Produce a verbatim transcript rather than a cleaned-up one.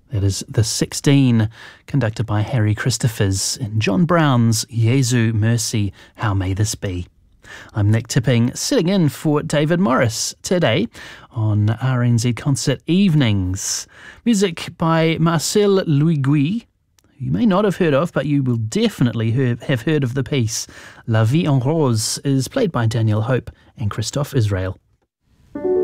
That is the sixteen, conducted by Harry Christophers in John Brown's Jesu Mercy, How May This Be? I'm Nick Tipping, sitting in for David Morris today on R N Z Concert Evenings. Music by Marcel Louis-Guy, who you may not have heard of, but you will definitely have heard of the piece. La Vie en Rose is played by Daniel Hope and Christophe Israel.